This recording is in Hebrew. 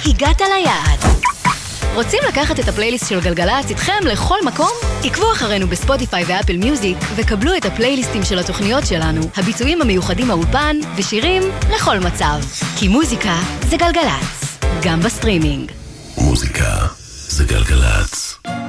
הגעת ליעד. רוצים לקחת את הפלייליסט של גלגלצ איתכם לכל מקום? עקבו אחרינו בספוטיפיי ואפל מיוזיק וקבלו את הפלייליסטים של התוכניות שלנו, הביצועים המיוחדים מהאולפן ושירים לכל מצב. כי מוזיקה זה גלגלצ, גם בסטרימינג. מוזיקה זה גלגלצ.